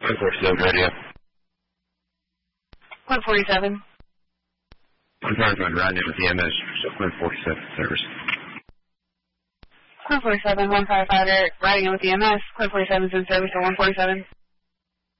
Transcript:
147 radio. 147. I'm trying to find riding in with EMS, so 147 service. 147, 155, Eric, riding in with EMS. 147 is in service at 147.